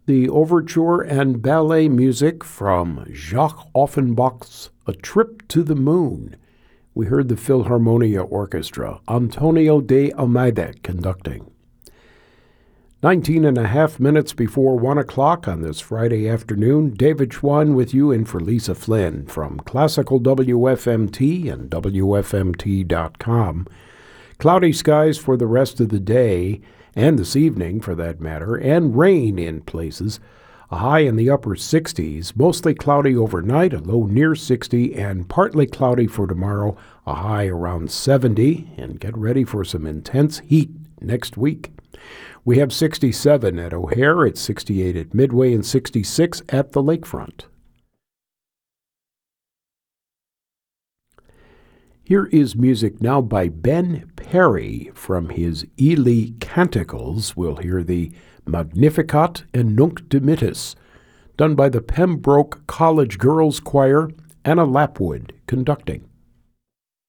the overture and ballet music from Jacques Offenbach's A Trip to the Moon. We heard the Philharmonia Orchestra, Antonio de Almeida conducting. 19 and a half minutes before 1 o'clock on this Friday afternoon, David Schwann with you in for Lisa Flynn from Classical WFMT and WFMT.com. Cloudy skies for the rest of the day, and this evening for that matter, and rain in places. A high in the upper 60s, mostly cloudy overnight, a low near 60, and partly cloudy for tomorrow, a high around 70, and get ready for some intense heat next week. We have 67 at O'Hare, it's 68 at Midway, and 66 at the lakefront. Here is music now by Ben Perry from his Ely Canticles. We'll hear the Magnificat and Nunc Dimittis, done by the Pembroke College Girls Choir, Anna Lapwood conducting.